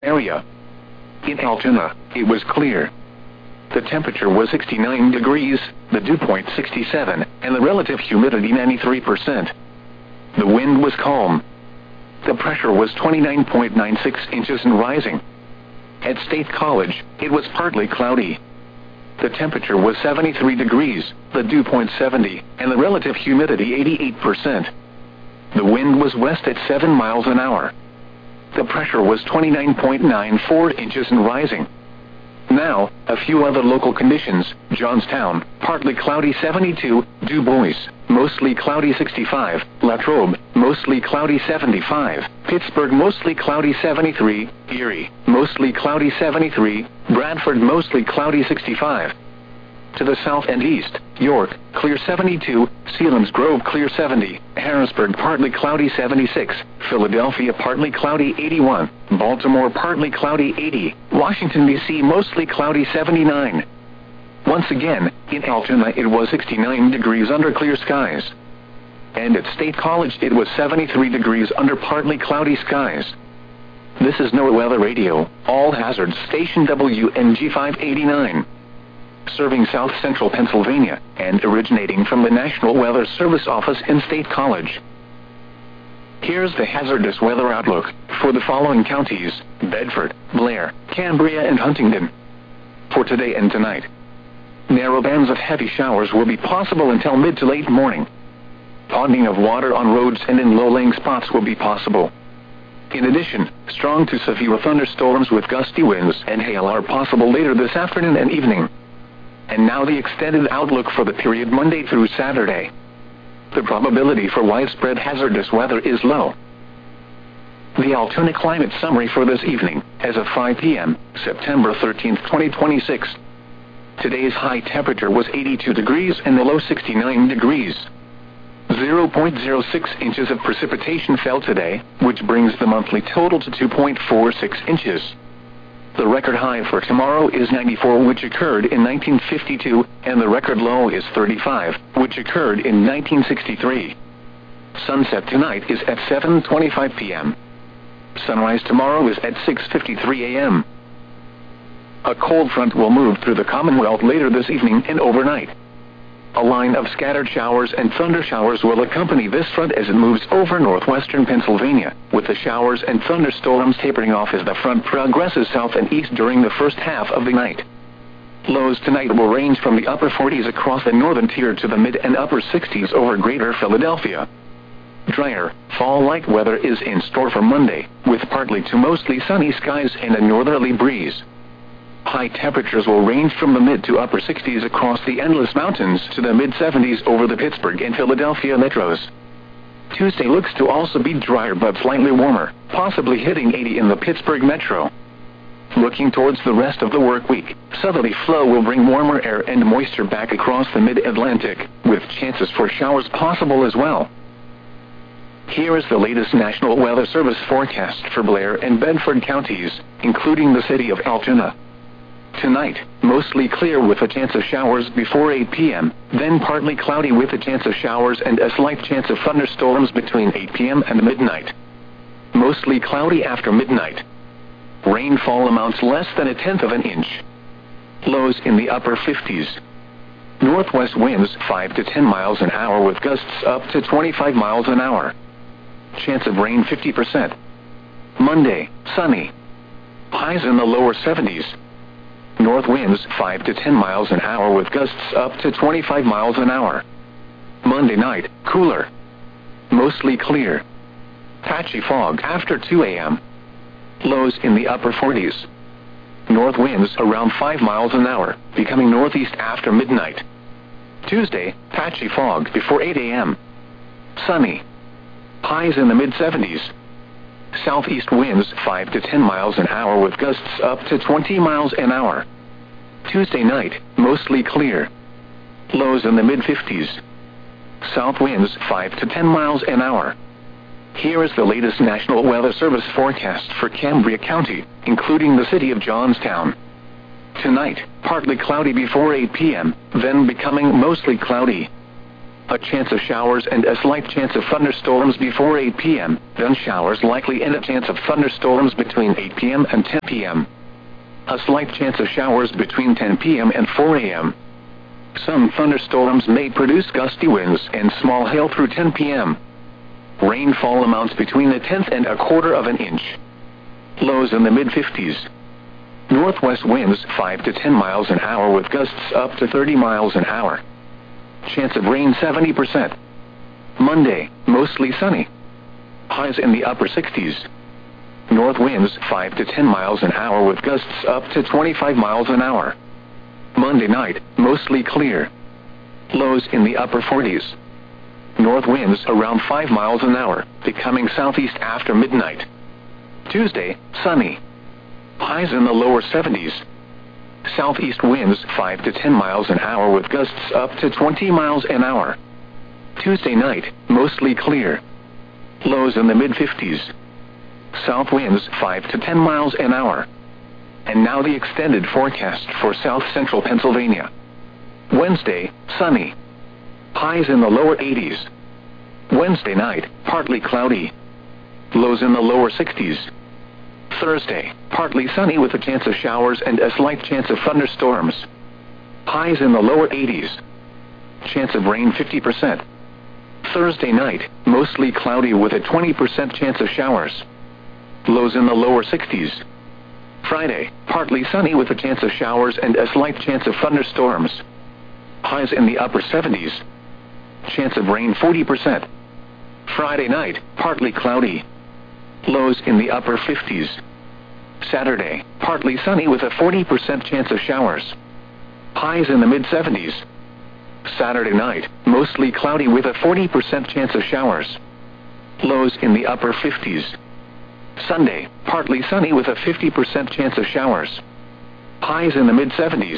area. In Altoona, it was clear. The temperature was 69 degrees, the dew point 67, and the relative humidity 93%. The wind was calm. The pressure was 29.96 inches and rising. At State College, it was partly cloudy. The temperature was 73 degrees, the dew point 70, and the relative humidity 88%. The wind was west at 7 miles an hour. The pressure was 29.94 inches and rising. Now, a few other local conditions: Johnstown, partly cloudy 72, Du Bois, mostly cloudy 65, Latrobe, mostly cloudy 75, Pittsburgh mostly cloudy 73, Erie, mostly cloudy 73, Bradford mostly cloudy 65. To the south and east, York, clear 72, Selinsgrove clear 70, Harrisburg partly cloudy 76, Philadelphia partly cloudy 81, Baltimore partly cloudy 80, Washington, D.C. mostly cloudy 79. Once again, in Altoona it was 69 degrees under clear skies. And at State College it was 73 degrees under partly cloudy skies. This is NOAA Weather Radio, all hazards station WNG 589. Serving South Central Pennsylvania, and originating from the National Weather Service office in State College. Here's the hazardous weather outlook for the following counties: Bedford, Blair, Cambria, and Huntingdon. For today and tonight, narrow bands of heavy showers will be possible until mid to late morning. Ponding of water on roads and in low-lying spots will be possible. In addition, strong to severe thunderstorms with gusty winds and hail are possible later this afternoon and evening. And now the extended outlook for the period Monday through Saturday. The probability for widespread hazardous weather is low. The Altoona climate summary for this evening, as of 5 p.m., September 13, 2026. Today's high temperature was 82 degrees and the low 69 degrees. 0.06 inches of precipitation fell today, which brings the monthly total to 2.46 inches. The record high for tomorrow is 94, which occurred in 1952, and the record low is 35, which occurred in 1963. Sunset tonight is at 7:25 p.m. Sunrise tomorrow is at 6:53 a.m. A cold front will move through the Commonwealth later this evening and overnight. A line of scattered showers and thunder showers will accompany this front as it moves over northwestern Pennsylvania, with the showers and thunderstorms tapering off as the front progresses south and east during the first half of the night. Lows tonight will range from the upper 40s across the northern tier to the mid and upper 60s over greater Philadelphia. Drier, fall-like weather is in store for Monday, with partly to mostly sunny skies and a northerly breeze. High temperatures will range from the mid to upper 60s across the Endless Mountains to the mid-70s over the Pittsburgh and Philadelphia metros. Tuesday looks to also be drier but slightly warmer, possibly hitting 80 in the Pittsburgh metro. Looking towards the rest of the work week, southerly flow will bring warmer air and moisture back across the mid-Atlantic, with chances for showers possible as well. Here is the latest National Weather Service forecast for Blair and Bedford counties, including the city of Altoona. Tonight, mostly clear with a chance of showers before 8 p.m., then partly cloudy with a chance of showers and a slight chance of thunderstorms between 8 p.m. and midnight. Mostly cloudy after midnight. Rainfall amounts less than 1/10 of an inch. Lows in the upper 50s. Northwest winds 5 to 10 miles an hour with gusts up to 25 miles an hour. Chance of rain 50%. Monday, sunny. Highs in the lower 70s. North winds 5 to 10 miles an hour with gusts up to 25 miles an hour. Monday night, cooler. Mostly clear. Patchy fog after 2 a.m. Lows in the upper 40s. North winds around 5 miles an hour, becoming northeast after midnight. Tuesday, patchy fog before 8 a.m. Sunny. Highs in the mid-70s. Southeast winds 5 to 10 miles an hour with gusts up to 20 miles an hour. Tuesday night, mostly clear. Lows in the mid-50s. South winds 5 to 10 miles an hour. Here is the latest National Weather Service forecast for Cambria County, including the city of Johnstown. Tonight, partly cloudy before 8 p.m., then becoming mostly cloudy. A chance of showers and a slight chance of thunderstorms before 8 p.m., then showers likely and a chance of thunderstorms between 8 p.m. and 10 p.m. A slight chance of showers between 10 p.m. and 4 a.m. Some thunderstorms may produce gusty winds and small hail through 10 p.m. Rainfall amounts between a tenth and a quarter of an inch. Lows in the mid-50s. Northwest winds 5 to 10 miles an hour with gusts up to 30 miles an hour. Chance of rain 70%. Monday, mostly sunny. Highs in the upper 60s. North winds 5 to 10 miles an hour with gusts up to 25 miles an hour. Monday night, mostly clear. Lows in the upper 40s. North winds around 5 miles an hour, becoming southeast after midnight. Tuesday, sunny. Highs in the lower 70s. Southeast winds 5 to 10 miles an hour with gusts up to 20 miles an hour. Tuesday night, mostly clear. Lows in the mid-50s. South winds 5 to 10 miles an hour. And now the extended forecast for south-central Pennsylvania. Wednesday, sunny. Highs in the lower 80s. Wednesday night, partly cloudy. Lows in the lower 60s. Thursday, partly sunny with a chance of showers and a slight chance of thunderstorms. Highs in the lower 80s. Chance of rain 50%. Thursday night, mostly cloudy with a 20% chance of showers. Lows in the lower 60s. Friday, partly sunny with a chance of showers and a slight chance of thunderstorms. Highs in the upper 70s. Chance of rain 40%. Friday night, partly cloudy. Lows in the upper 50s. Saturday, partly sunny with a 40% chance of showers. Highs in the mid-70s. Saturday night, mostly cloudy with a 40% chance of showers. Lows in the upper 50s. Sunday, partly sunny with a 50% chance of showers. Highs in the mid-70s.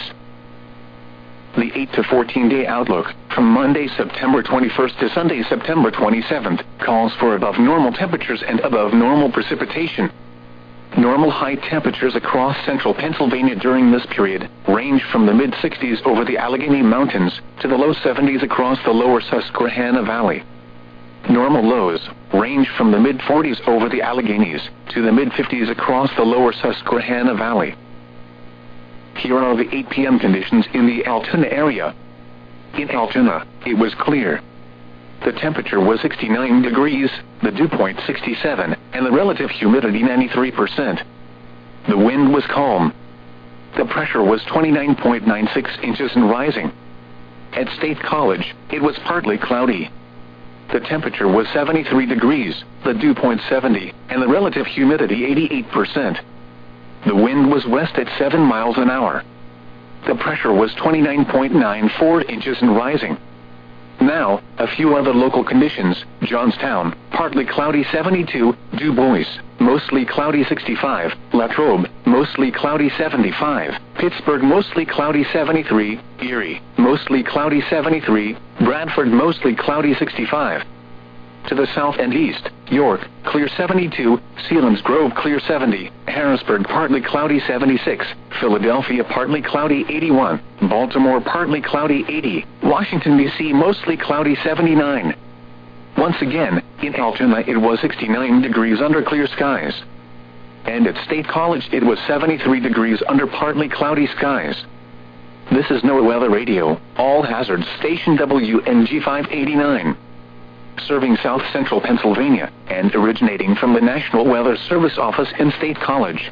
The 8 to 14 day outlook, from Monday, September 21st to Sunday, September 27th, calls for above normal temperatures and above normal precipitation. Normal high temperatures across central Pennsylvania during this period range from the mid-60s over the Allegheny Mountains to the low 70s across the lower Susquehanna Valley. Normal lows range from the mid-40s over the Alleghenies to the mid-50s across the lower Susquehanna Valley. Here are the 8 p.m. conditions in the Altoona area. In Altoona, it was clear. The temperature was 69 degrees, the dew point 67, and the relative humidity 93%. The wind was calm. The pressure was 29.96 inches and rising. At State College, it was partly cloudy. The temperature was 73 degrees, the dew point 70, and the relative humidity 88%. The wind was west at 7 miles an hour. The pressure was 29.94 inches and rising. Now, a few other local conditions. Johnstown, partly cloudy 72, Du Bois, mostly cloudy 65, Latrobe, mostly cloudy 75, Pittsburgh, mostly cloudy 73, Erie, mostly cloudy 73, Bradford, mostly cloudy 65. To the south and east, York, clear 72, Selinsgrove, clear 70, Harrisburg, partly cloudy 76, Philadelphia, partly cloudy 81, Baltimore, partly cloudy 80, Washington, D.C., mostly cloudy 79. Once again, in Altoona it was 69 degrees under clear skies. And at State College it was 73 degrees under partly cloudy skies. This is NOAA Weather Radio, All Hazards Station WNG 589. Serving south-central Pennsylvania, and originating from the National Weather Service office in State College.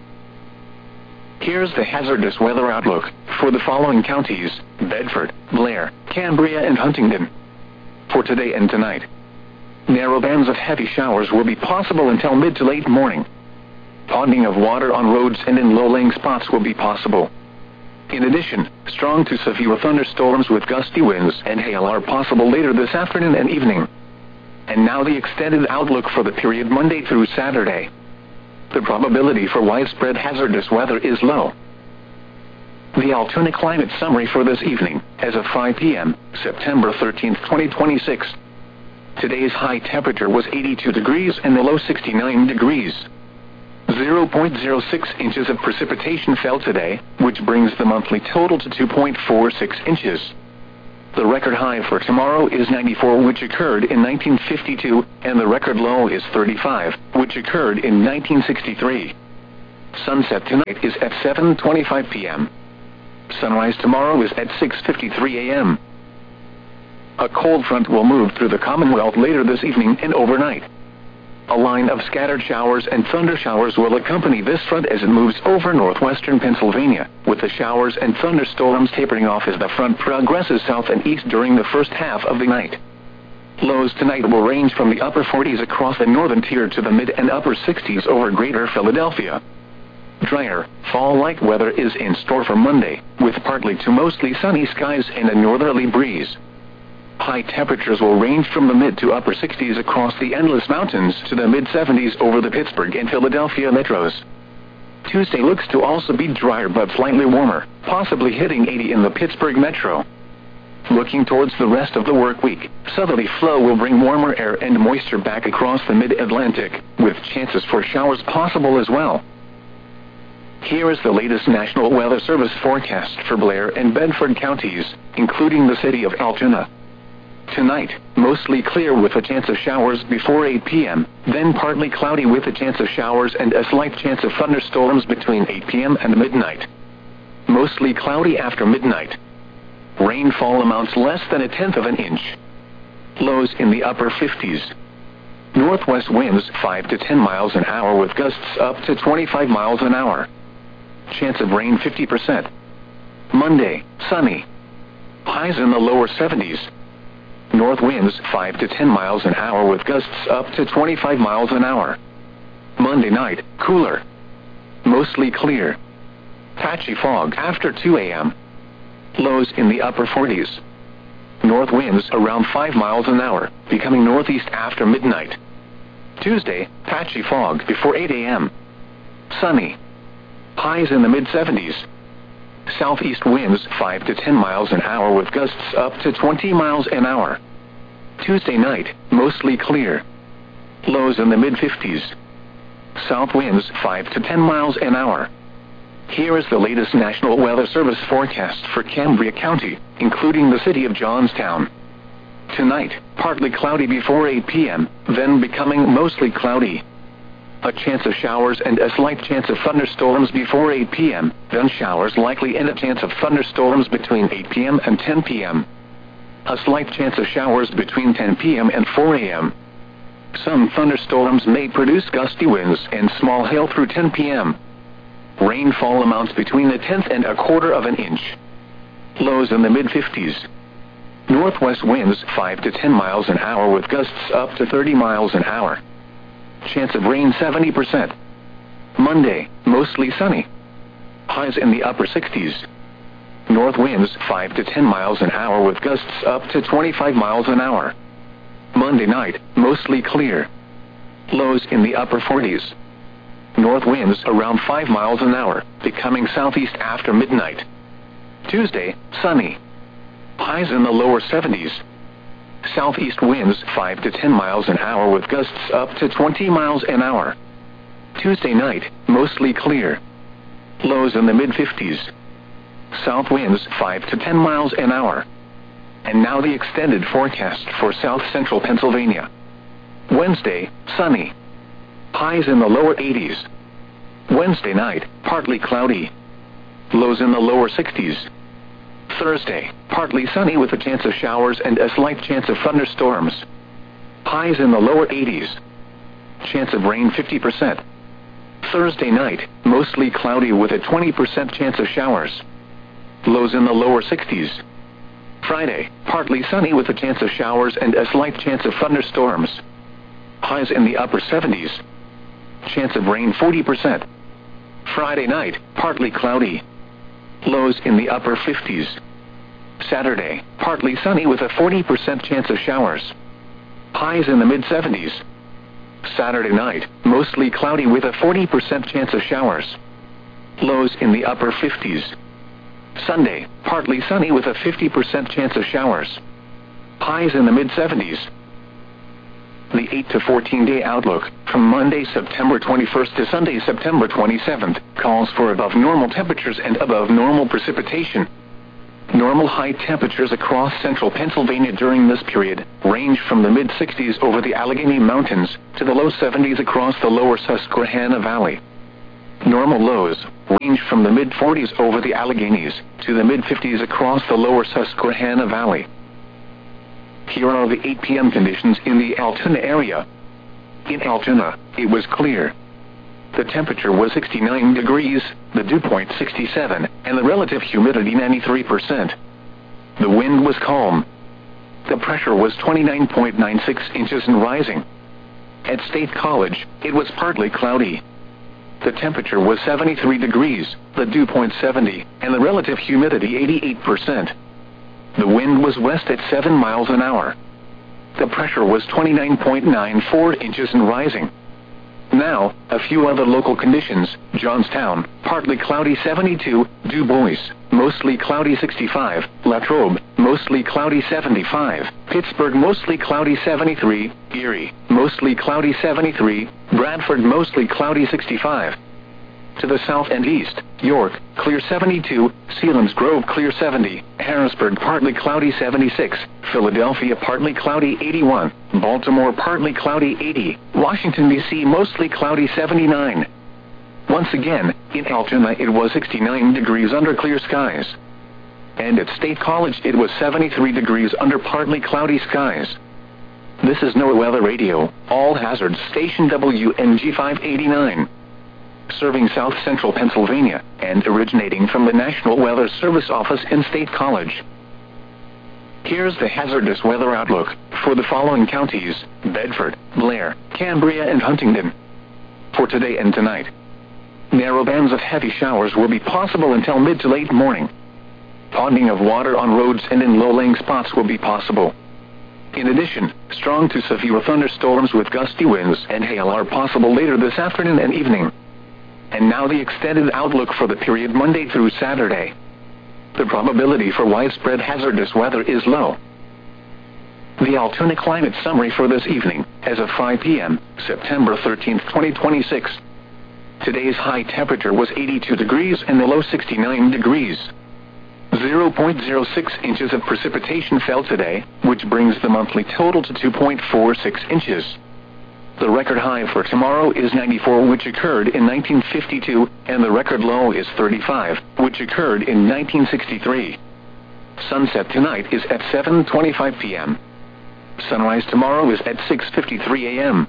Here's the hazardous weather outlook for the following counties: Bedford, Blair, Cambria, and Huntingdon. For today and tonight, narrow bands of heavy showers will be possible until mid to late morning. Ponding of water on roads and in low-lying spots will be possible. In addition, strong to severe thunderstorms with gusty winds and hail are possible later this afternoon and evening. And now the extended outlook for the period Monday through Saturday. The probability for widespread hazardous weather is low. The Altoona climate summary for this evening, as of 5 p.m., September 13, 2026. Today's high temperature was 82 degrees and the low 69 degrees. 0.06 inches of precipitation fell today, which brings the monthly total to 2.46 inches. The record high for tomorrow is 94, which occurred in 1952, and the record low is 35, which occurred in 1963. Sunset tonight is at 7:25 p.m. Sunrise tomorrow is at 6:53 a.m. A cold front will move through the Commonwealth later this evening and overnight. A line of scattered showers and thunder showers will accompany this front as it moves over northwestern Pennsylvania, with the showers and thunderstorms tapering off as the front progresses south and east during the first half of the night. Lows tonight will range from the upper 40s across the northern tier to the mid and upper 60s over greater Philadelphia. Drier, fall-like weather is in store for Monday, with partly to mostly sunny skies and a northerly breeze. High temperatures will range from the mid to upper 60s across the Endless Mountains to the mid-70s over the Pittsburgh and Philadelphia metros. Tuesday looks to also be drier but slightly warmer, possibly hitting 80 in the Pittsburgh metro. Looking towards the rest of the work week, southerly flow will bring warmer air and moisture back across the mid-Atlantic, with chances for showers possible as well. Here is the latest National Weather Service forecast for Blair and Bedford counties, including the city of Altoona. Tonight, mostly clear with a chance of showers before 8 p.m., then partly cloudy with a chance of showers and a slight chance of thunderstorms between 8 p.m. and midnight. Mostly cloudy after midnight. Rainfall amounts less than 1/10 of an inch. Lows in the upper 50s. Northwest winds 5 to 10 miles an hour with gusts up to 25 miles an hour. Chance of rain 50%. Monday, sunny. Highs in the lower 70s. North winds 5 to 10 miles an hour with gusts up to 25 miles an hour. Monday night, cooler. Mostly clear. Patchy fog after 2 a.m. Lows in the upper 40s. North winds around 5 miles an hour, becoming northeast after midnight. Tuesday, patchy fog before 8 a.m. Sunny. Highs in the mid-70s. Southeast winds 5 to 10 miles an hour with gusts up to 20 miles an hour. Tuesday night, mostly clear. Lows in the mid-50s. South winds 5 to 10 miles an hour. Here is the latest National Weather Service forecast for Cambria County, including the city of Johnstown. Tonight, partly cloudy before 8 p.m., then becoming mostly cloudy. A chance of showers and a slight chance of thunderstorms before 8 p.m., then showers likely and a chance of thunderstorms between 8 p.m. and 10 p.m. A slight chance of showers between 10 p.m. and 4 a.m. Some thunderstorms may produce gusty winds and small hail through 10 p.m. Rainfall amounts between 1/10 and 1/4 of an inch. Lows in the mid-50s. Northwest winds 5 to 10 miles an hour with gusts up to 30 miles an hour. Chance of rain 70%. Monday, mostly sunny. Highs in the upper 60s. North winds 5 to 10 miles an hour with gusts up to 25 miles an hour. Monday night, mostly clear. Lows in the upper 40s. North winds around 5 miles an hour, becoming southeast after midnight. Tuesday, sunny. Highs in the lower 70s. Southeast winds 5 to 10 miles an hour with gusts up to 20 miles an hour. Tuesday night, mostly clear. Lows in the mid-50s. South winds 5 to 10 miles an hour. And now the extended forecast for south central Pennsylvania. Wednesday, sunny. Highs in the lower 80s. Wednesday night, partly cloudy. Lows in the lower 60s. Thursday, partly sunny with a chance of showers and a slight chance of thunderstorms. Highs in the lower 80s. Chance of rain 50%. Thursday night, mostly cloudy with a 20% chance of showers. Lows in the lower 60s. Friday, partly sunny with a chance of showers and a slight chance of thunderstorms. Highs in the upper 70s. Chance of rain 40%. Friday night, partly cloudy. Lows in the upper 50s. Saturday, partly sunny with a 40% chance of showers. Highs in the mid-70s. Saturday night, mostly cloudy with a 40% chance of showers. Lows in the upper 50s. Sunday, partly sunny with a 50% chance of showers. Highs in the mid-70s. The 8 to 14-day outlook, from Monday, September 21st to Sunday, September 27th, calls for above normal temperatures and above normal precipitation. Normal high temperatures across central Pennsylvania during this period range from the mid-60s over the Allegheny Mountains to the low 70s across the lower Susquehanna Valley. Normal lows range from the mid-40s over the Alleghenies to the mid-50s across the lower Susquehanna Valley. Here are the 8 p.m. conditions in the Altoona area. In Altoona, it was clear. The temperature was 69 degrees, the dew point 67, and the relative humidity 93%. The wind was calm. The pressure was 29.96 inches and rising. At State College, it was partly cloudy. The temperature was 73 degrees, the dew point 70, and the relative humidity 88%. The wind was west at 7 miles an hour. The pressure was 29.94 inches and rising. Now, a few other local conditions. Johnstown, partly cloudy 72, Du Bois, mostly cloudy 65, Latrobe, mostly cloudy 75, Pittsburgh mostly cloudy 73, Erie, mostly cloudy 73, Bradford mostly cloudy 65. To the south and east, York, clear 72, Selinsgrove clear 70, Harrisburg partly cloudy 76, Philadelphia partly cloudy 81, Baltimore partly cloudy 80, Washington, D.C. mostly cloudy 79. Once again, in Altoona it was 69 degrees under clear skies. And at State College it was 73 degrees under partly cloudy skies. This is NOAA Weather Radio, all hazards station WNG 589. Serving south central Pennsylvania, and originating from the National Weather Service office in State College. Here's the hazardous weather outlook for the following counties: Bedford, Blair, Cambria, and Huntingdon. For today and tonight, narrow bands of heavy showers will be possible until mid to late morning. Ponding of water on roads and in low-lying spots will be possible. In addition, strong to severe thunderstorms with gusty winds and hail are possible later this afternoon and evening. And now the extended outlook for the period Monday through Saturday. The probability for widespread hazardous weather is low. The Altoona climate summary for this evening, as of 5 p.m., September 13, 2026. Today's high temperature was 82 degrees and the low 69 degrees. 0.06 inches of precipitation fell today, which brings the monthly total to 2.46 inches. The record high for tomorrow is 94, which occurred in 1952, and the record low is 35, which occurred in 1963. Sunset tonight is at 7:25 p.m. Sunrise tomorrow is at 6:53 a.m.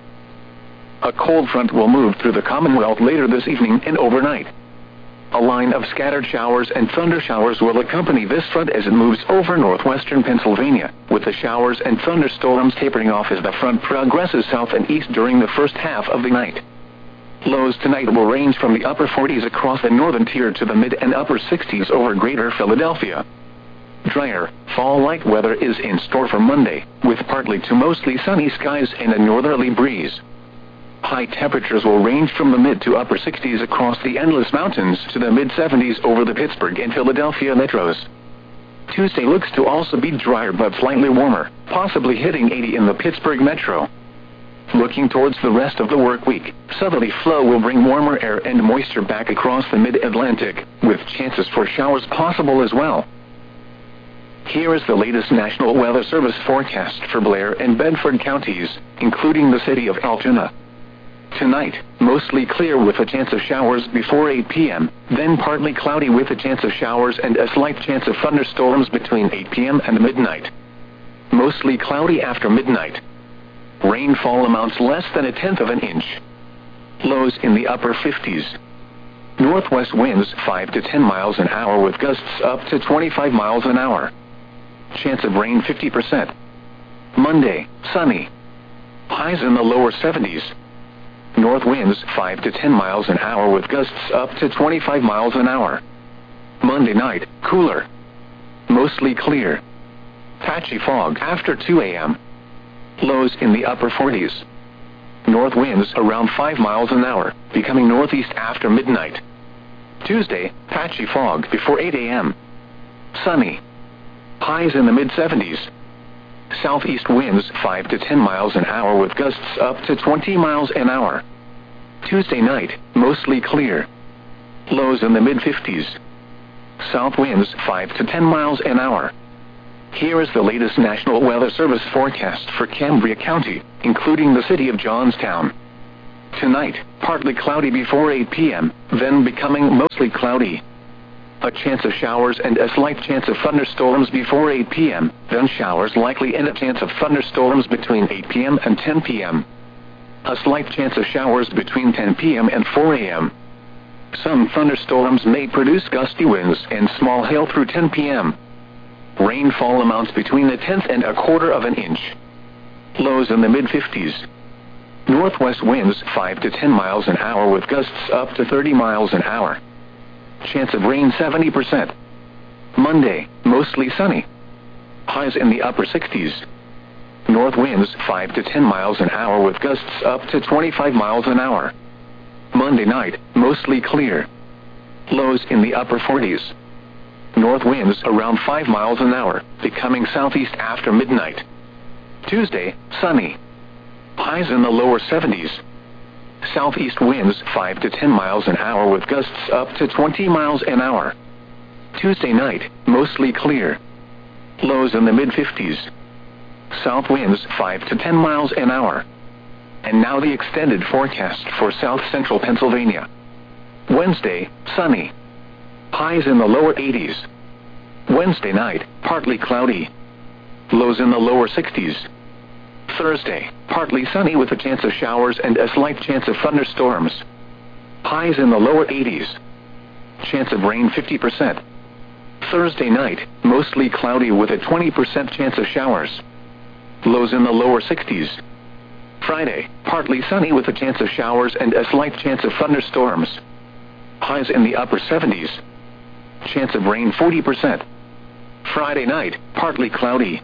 A cold front will move through the Commonwealth later this evening and overnight. A line of scattered showers and thunder showers will accompany this front as it moves over northwestern Pennsylvania, with the showers and thunderstorms tapering off as the front progresses south and east during the first half of the night. Lows tonight will range from the upper 40s across the northern tier to the mid and upper 60s over greater Philadelphia. Drier, fall-like weather is in store for Monday, with partly to mostly sunny skies and a northerly breeze. High temperatures will range from the mid to upper 60s across the Endless Mountains to the mid-70s over the Pittsburgh and Philadelphia metros. Tuesday looks to also be drier but slightly warmer, possibly hitting 80 in the Pittsburgh metro. Looking towards the rest of the work week, southerly flow will bring warmer air and moisture back across the mid-Atlantic, with chances for showers possible as well. Here is the latest National Weather Service forecast for Blair and Bedford counties, including the city of Altoona. Tonight, mostly clear with a chance of showers before 8 p.m., then partly cloudy with a chance of showers and a slight chance of thunderstorms between 8 p.m. and midnight. Mostly cloudy after midnight. Rainfall amounts less than 1/10 of an inch. Lows in the upper 50s. Northwest winds 5 to 10 miles an hour with gusts up to 25 miles an hour. Chance of rain 50%. Monday, sunny. Highs in the lower 70s. North winds 5 to 10 miles an hour with gusts up to 25 miles an hour. Monday night, cooler. Mostly clear. Patchy fog after 2 a.m. Lows in the upper 40s. North winds around 5 miles an hour, becoming northeast after midnight. Tuesday, patchy fog before 8 a.m. Sunny. Highs in the mid-70s. Southeast winds 5 to 10 miles an hour with gusts up to 20 miles an hour. Tuesday night, mostly clear. Lows in the mid-50s. South winds 5 to 10 miles an hour. Here is the latest National Weather Service forecast for Cambria County, including the city of Johnstown. Tonight, partly cloudy before 8 p.m., then becoming mostly cloudy. A chance of showers and a slight chance of thunderstorms before 8 p.m., then showers likely and a chance of thunderstorms between 8 p.m. and 10 p.m. A slight chance of showers between 10 p.m. and 4 a.m. Some thunderstorms may produce gusty winds and small hail through 10 p.m. Rainfall amounts between a tenth and a quarter of an inch. Lows in the mid-50s. Northwest winds 5 to 10 miles an hour with gusts up to 30 miles an hour. Chance of rain 70%. Monday, mostly sunny. Highs in the upper 60s. North winds 5 to 10 miles an hour with gusts up to 25 miles an hour. Monday night, mostly clear. Lows in the upper 40s. North winds around 5 miles an hour, becoming southeast after midnight. Tuesday, sunny. Highs in the lower 70s. Southeast winds 5 to 10 miles an hour with gusts up to 20 miles an hour. Tuesday night, mostly clear. Lows in the mid-50s. South winds 5 to 10 miles an hour. And now the extended forecast for south central Pennsylvania. Wednesday, sunny. Highs in the lower 80s. Wednesday night, partly cloudy. Lows in the lower 60s. Thursday, partly sunny with a chance of showers and a slight chance of thunderstorms. Highs in the lower 80s. Chance of rain 50%. Thursday night, mostly cloudy with a 20% chance of showers. Lows in the lower 60s. Friday, partly sunny with a chance of showers and a slight chance of thunderstorms. Highs in the upper 70s. Chance of rain 40%. Friday night, partly cloudy.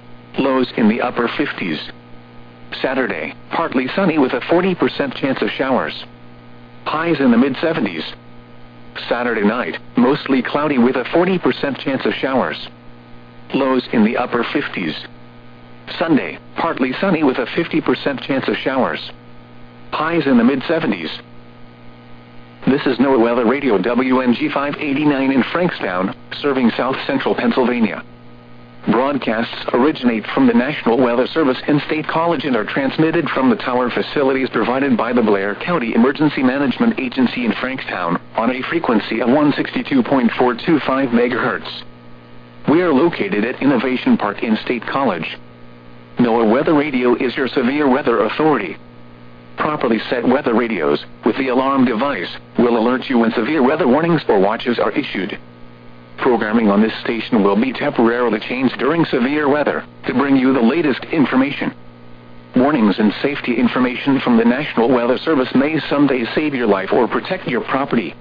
Lows in the upper 50s. Saturday, partly sunny with a 40% chance of showers. Highs in the mid-70s. Saturday night, mostly cloudy with a 40% chance of showers. Lows in the upper 50s. Sunday, partly sunny with a 50% chance of showers. Highs in the mid-70s. This is NOAA Weather Radio WNG 589 in Frankstown, serving south central Pennsylvania. Broadcasts originate from the National Weather Service and State College and are transmitted from the tower facilities provided by the Blair County Emergency Management Agency in Frankstown, on a frequency of 162.425 MHz. We are located at Innovation Park in State College. NOAA Weather Radio is your severe weather authority. Properly set weather radios, with the alarm device, will alert you when severe weather warnings or watches are issued. Programming on this station will be temporarily changed during severe weather, to bring you the latest information. Warnings and safety information from the National Weather Service may someday save your life or protect your property.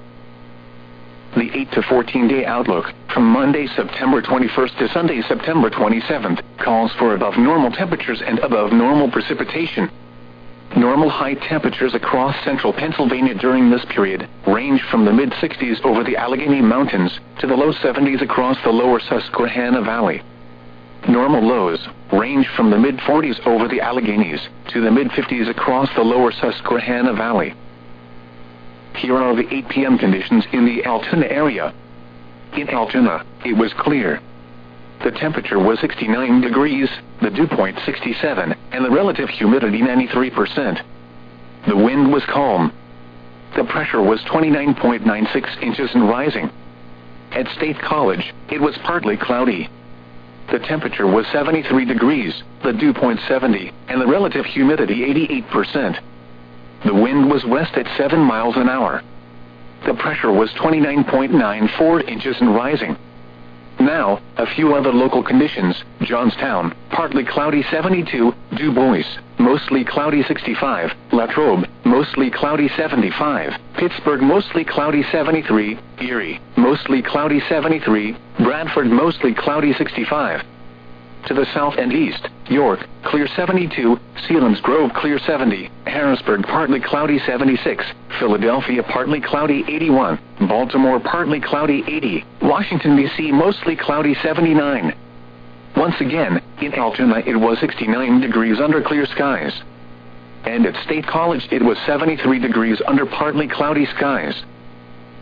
The 8 to 14-day outlook, from Monday, September 21st to Sunday, September 27th, calls for above normal temperatures and above normal precipitation. Normal high temperatures across central Pennsylvania during this period range from the mid-60s over the Allegheny Mountains to the low 70s across the lower Susquehanna Valley. Normal lows range from the mid-40s over the Alleghenies to the mid-50s across the lower Susquehanna Valley. Here are the 8 p.m. conditions in the Altoona area. In Altoona, it was clear. The temperature was 69 degrees, the dew point 67, and the relative humidity 93%. The wind was calm. The pressure was 29.96 inches and rising. At State College, it was partly cloudy. The temperature was 73 degrees, the dew point 70, and the relative humidity 88%. The wind was west at 7 miles an hour. The pressure was 29.94 inches and rising. Now, a few other local conditions. Johnstown, partly cloudy 72, Du Bois, mostly cloudy 65, Latrobe, mostly cloudy 75, Pittsburgh, mostly cloudy 73, Erie, mostly cloudy 73, Bradford, mostly cloudy 65. To the south and east, York, clear 72, Selinsgrove, clear 70, Harrisburg, partly cloudy 76, Philadelphia, partly cloudy 81, Baltimore, partly cloudy 80, Washington, D.C., mostly cloudy 79. Once again, in Altoona it was 69 degrees under clear skies. And at State College it was 73 degrees under partly cloudy skies.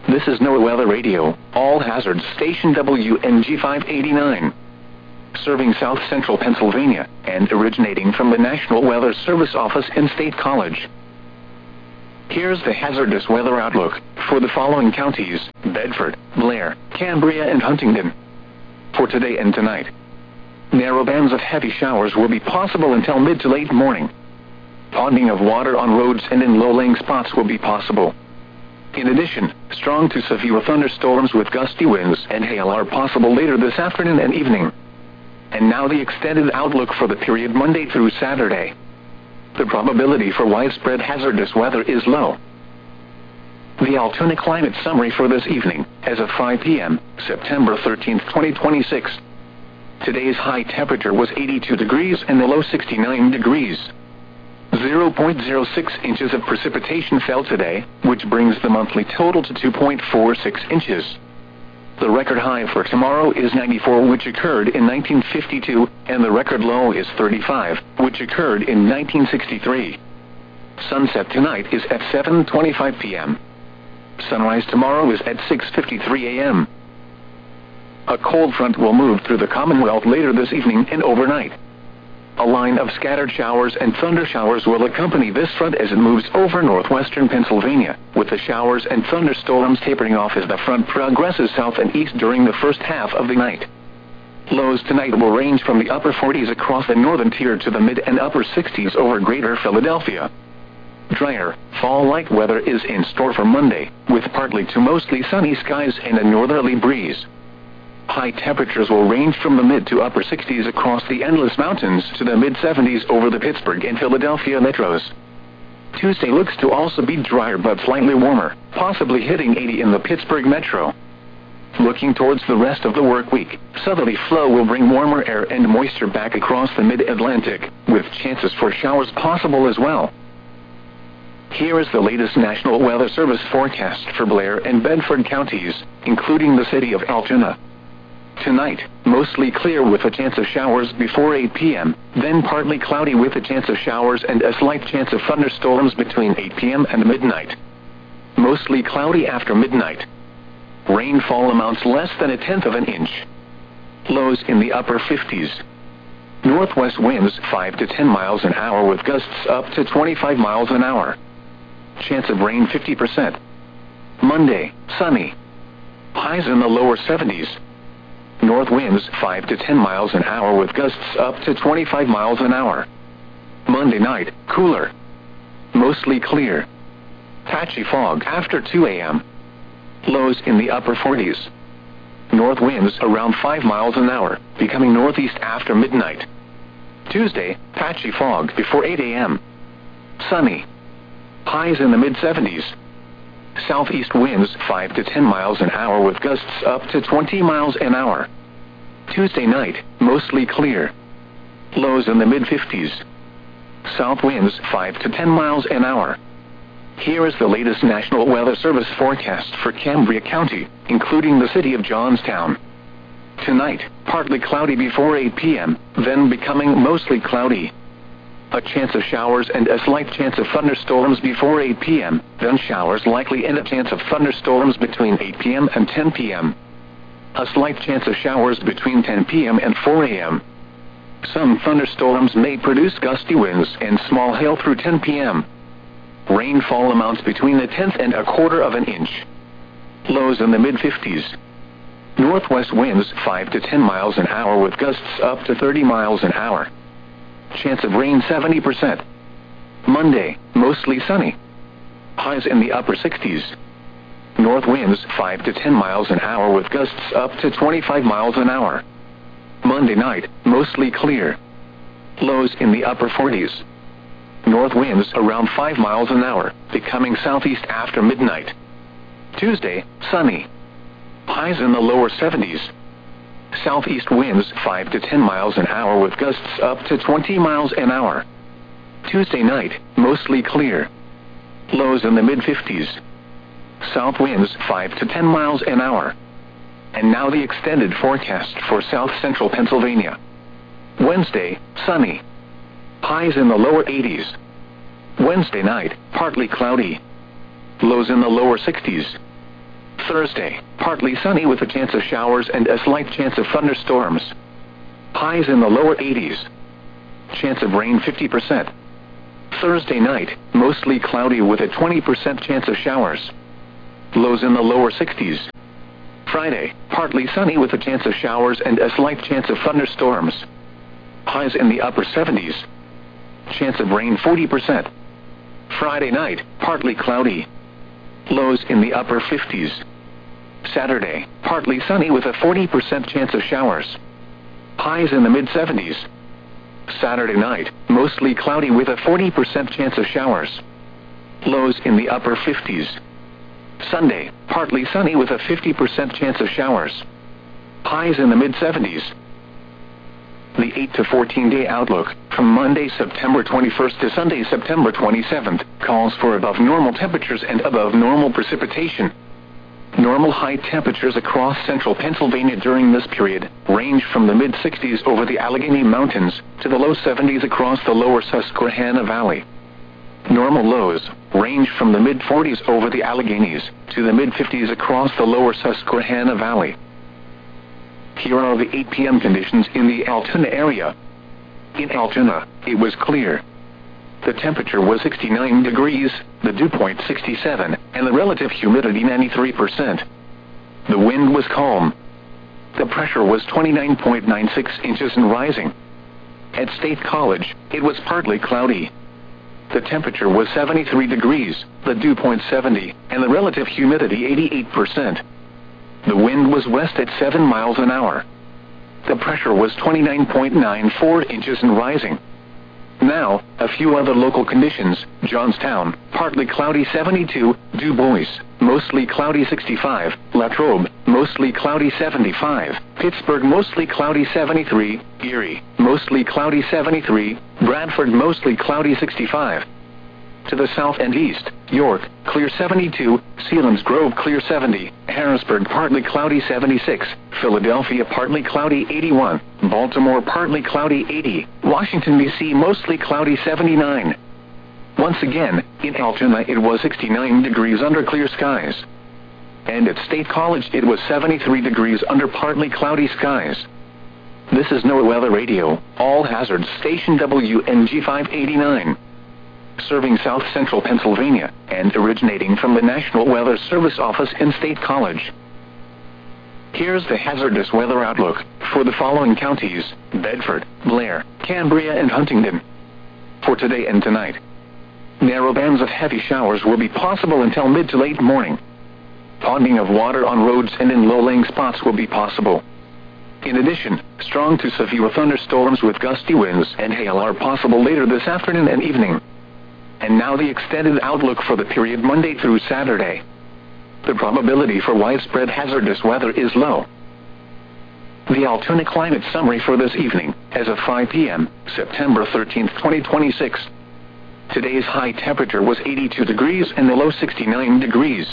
This is NOAA Weather Radio, all hazards station WNG 589. Serving south central Pennsylvania, and originating from the National Weather Service office in State College. Here's the hazardous weather outlook for the following counties: Bedford, Blair, Cambria, and Huntingdon. For today and tonight, narrow bands of heavy showers will be possible until mid to late morning. Ponding of water on roads and in low-lying spots will be possible. In addition, strong to severe thunderstorms with gusty winds and hail are possible later this afternoon and evening. And now the extended outlook for the period Monday through Saturday. The probability for widespread hazardous weather is low. The Altoona climate summary for this evening, as of 5 p.m., September 13, 2026. Today's high temperature was 82 degrees and the low 69 degrees. 0.06 inches of precipitation fell today, which brings the monthly total to 2.46 inches. The record high for tomorrow is 94, which occurred in 1952, and the record low is 35, which occurred in 1963. Sunset tonight is at 7:25 p.m. Sunrise tomorrow is at 6:53 a.m. A cold front will move through the Commonwealth later this evening and overnight. A line of scattered showers and thunder showers will accompany this front as it moves over northwestern Pennsylvania, with the showers and thunderstorms tapering off as the front progresses south and east during the first half of the night. Lows tonight will range from the upper 40s across the northern tier to the mid and upper 60s over greater Philadelphia. Drier, fall-like weather is in store for Monday, with partly to mostly sunny skies and a northerly breeze. High temperatures will range from the mid to upper 60s across the Endless Mountains to the mid-70s over the Pittsburgh and Philadelphia metros. Tuesday looks to also be drier but slightly warmer, possibly hitting 80 in the Pittsburgh metro. Looking towards the rest of the work week, southerly flow will bring warmer air and moisture back across the mid-Atlantic, with chances for showers possible as well. Here is the latest National Weather Service forecast for Blair and Bedford counties, including the city of Altoona. Tonight, mostly clear with a chance of showers before 8 p.m., then partly cloudy with a chance of showers and a slight chance of thunderstorms between 8 p.m. and midnight. Mostly cloudy after midnight. Rainfall amounts less than 1/10 of an inch. Lows in the upper 50s. Northwest winds 5 to 10 miles an hour with gusts up to 25 miles an hour. Chance of rain 50%. Monday, sunny. Highs in the lower 70s. North winds 5 to 10 miles an hour with gusts up to 25 miles an hour. Monday night, cooler. Mostly clear. Patchy fog after 2 a.m. Lows in the upper 40s. North winds around 5 miles an hour, becoming northeast after midnight. Tuesday, patchy fog before 8 a.m. Sunny. Highs in the mid-70s. Southeast winds 5 to 10 miles an hour with gusts up to 20 miles an hour. Tuesday night, mostly clear. Lows in the mid-50s. South winds 5 to 10 miles an hour. Here is the latest National Weather Service forecast for Cambria County, including the city of Johnstown. Tonight, partly cloudy before 8 p.m., then becoming mostly cloudy. A chance of showers and a slight chance of thunderstorms before 8 p.m., then showers likely and a chance of thunderstorms between 8 p.m. and 10 p.m. A slight chance of showers between 10 p.m. and 4 a.m. Some thunderstorms may produce gusty winds and small hail through 10 p.m. Rainfall amounts between 1/10 and 1/4 of an inch. Lows in the mid-50s. Northwest winds 5 to 10 miles an hour with gusts up to 30 miles an hour. Chance of rain 70%. Monday, mostly sunny. Highs in the upper 60s. North winds 5 to 10 miles an hour with gusts up to 25 miles an hour. Monday night, mostly clear. Lows in the upper 40s. North winds around 5 miles an hour, becoming southeast after midnight. Tuesday, sunny. Highs in the lower 70s. Southeast winds 5 to 10 miles an hour with gusts up to 20 miles an hour. Tuesday night, mostly clear. Lows in the mid-50s. South winds 5 to 10 miles an hour. And now the extended forecast for south central Pennsylvania. Wednesday, sunny. Highs in the lower 80s. Wednesday night, partly cloudy. Lows in the lower 60s. Thursday, partly sunny with a chance of showers and a slight chance of thunderstorms. Highs in the lower 80s. Chance of rain 50%. Thursday night, mostly cloudy with a 20% chance of showers. Lows in the lower 60s. Friday, partly sunny with a chance of showers and a slight chance of thunderstorms. Highs in the upper 70s. Chance of rain 40%. Friday night, partly cloudy. Lows in the upper 50s. Saturday, partly sunny with a 40% chance of showers. Highs in the mid-70s. Saturday night, mostly cloudy with a 40% chance of showers. Lows in the upper 50s. Sunday, partly sunny with a 50% chance of showers. Highs in the mid-70s. The 8 to 14-day outlook, from Monday, September 21st to Sunday, September 27th, calls for above normal temperatures and above normal precipitation. Normal high temperatures across central Pennsylvania during this period range from the mid-60s over the Allegheny Mountains to the low 70s across the lower Susquehanna Valley. Normal lows range from the mid-40s over the Alleghenies to the mid-50s across the lower Susquehanna Valley. Here are the 8 p.m. conditions in the Altoona area. In Altoona, it was clear. The temperature was 69 degrees, the dew point 67, and the relative humidity 93%. The wind was calm. The pressure was 29.96 inches and rising. At State College, it was partly cloudy. The temperature was 73 degrees, the dew point 70, and the relative humidity 88%. The wind was west at 7 miles an hour. The pressure was 29.94 inches and rising. Now, a few other local conditions. Johnstown, partly cloudy 72, Du Bois, mostly cloudy 65, Latrobe, mostly cloudy 75, Pittsburgh, mostly cloudy 73, Erie, mostly cloudy 73, Bradford, mostly cloudy 65. To the south and east, York, clear 72, Selinsgrove, clear 70, Harrisburg, partly cloudy 76, Philadelphia, partly cloudy 81, Baltimore, partly cloudy 80, Washington, D.C., mostly cloudy 79. Once again, in Altoona it was 69 degrees under clear skies. And at State College it was 73 degrees under partly cloudy skies. This is NOAA Weather Radio, all hazards station WNG 589. Serving South Central Pennsylvania, and originating from the National Weather Service office in State College. Here's the hazardous weather outlook for the following counties: Bedford, Blair, Cambria, and Huntingdon. For today and tonight, narrow bands of heavy showers will be possible until mid to late morning. Ponding of water on roads and in low-lying spots will be possible. In addition, strong to severe thunderstorms with gusty winds and hail are possible later this afternoon and evening. And now the extended outlook for the period Monday through Saturday. The probability for widespread hazardous weather is low. The Altoona climate summary for this evening, as of 5 p.m., September 13, 2026. Today's high temperature was 82 degrees and the low 69 degrees.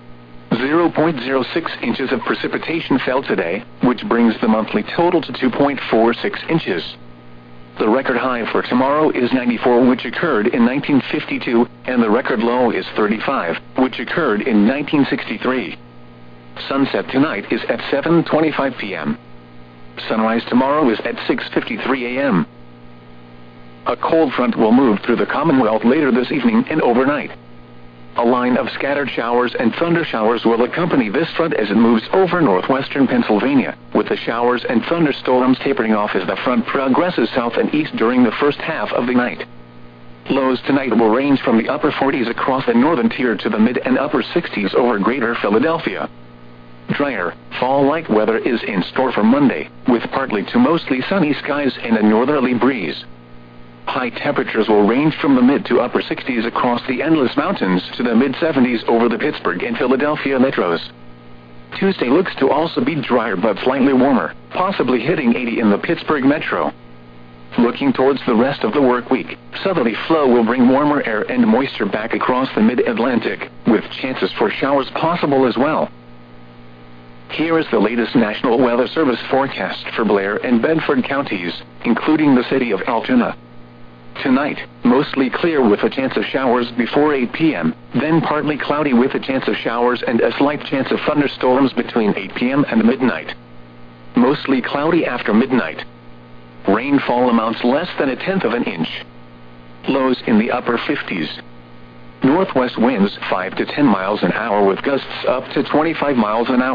0.06 inches of precipitation fell today, which brings the monthly total to 2.46 inches. The record high for tomorrow is 94, which occurred in 1952, and the record low is 35, which occurred in 1963. Sunset tonight is at 7:25 p.m. Sunrise tomorrow is at 6:53 a.m. A cold front will move through the Commonwealth later this evening and overnight. A line of scattered showers and thunder showers will accompany this front as it moves over northwestern Pennsylvania, with the showers and thunderstorms tapering off as the front progresses south and east during the first half of the night. Lows tonight will range from the upper 40s across the northern tier to the mid and upper 60s over greater Philadelphia. Drier, fall-like weather is in store for Monday, with partly to mostly sunny skies and a northerly breeze. High temperatures will range from the mid to upper 60s across the Endless Mountains to the mid-70s over the Pittsburgh and Philadelphia metros. Tuesday looks to also be drier but slightly warmer, possibly hitting 80 in the Pittsburgh metro. Looking towards the rest of the work week, southerly flow will bring warmer air and moisture back across the mid-Atlantic, with chances for showers possible as well. Here is the latest National Weather Service forecast for Blair and Bedford counties, including the city of Altoona. Tonight, mostly clear with a chance of showers before 8 p.m., then partly cloudy with a chance of showers and a slight chance of thunderstorms between 8 p.m. and midnight. Mostly cloudy after midnight. Rainfall amounts less than 1/10 of an inch. Lows in the upper 50s. Northwest winds 5 to 10 miles an hour with gusts up to 25 miles an hour.